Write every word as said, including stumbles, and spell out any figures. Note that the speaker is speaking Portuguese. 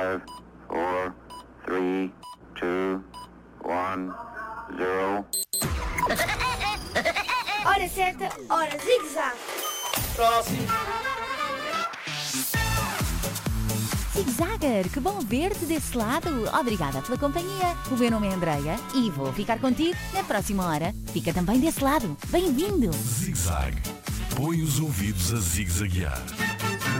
five, four, three, two, one, zero. Hora certa, hora zig-zag. Próximo. Zig-Zagger, que bom ver-te desse lado. Obrigada pela companhia. O meu nome é Andreia e vou ficar contigo na próxima hora. Fica também desse lado. Bem-vindo. Zig-Zag. Põe os ouvidos a zig-zaguear.